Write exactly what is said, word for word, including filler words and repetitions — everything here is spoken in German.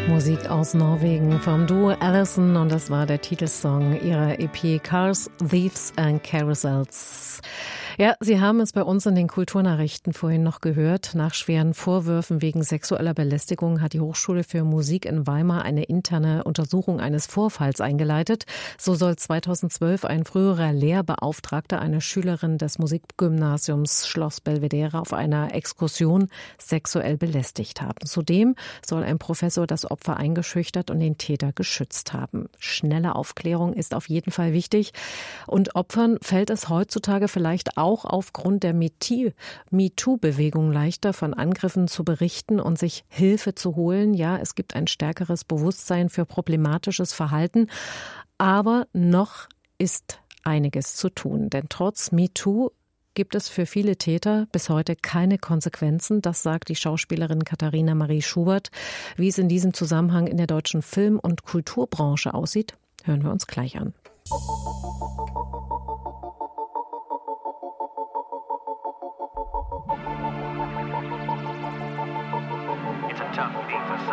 Musik aus Norwegen vom Duo Allison und das war der Titelsong ihrer E P Cars, Thieves and Carousels. Ja, Sie haben es bei uns in den Kulturnachrichten vorhin noch gehört. Nach schweren Vorwürfen wegen sexueller Belästigung hat die Hochschule für Musik in Weimar eine interne Untersuchung eines Vorfalls eingeleitet. So soll zweitausendzwölf ein früherer Lehrbeauftragter eine Schülerin des Musikgymnasiums Schloss Belvedere auf einer Exkursion sexuell belästigt haben. Zudem soll ein Professor das Opfer eingeschüchtert und den Täter geschützt haben. Schnelle Aufklärung ist auf jeden Fall wichtig. Und Opfern fällt es heutzutage vielleicht auch aufgrund der MeToo-Bewegung leichter, von Angriffen zu berichten und sich Hilfe zu holen. Ja, es gibt ein stärkeres Bewusstsein für problematisches Verhalten. Aber noch ist einiges zu tun. Denn trotz MeToo gibt es für viele Täter bis heute keine Konsequenzen. Das sagt die Schauspielerin Katharina Marie Schubert. Wie es in diesem Zusammenhang in der deutschen Film- und Kulturbranche aussieht, hören wir uns gleich an. It's a tough being for some.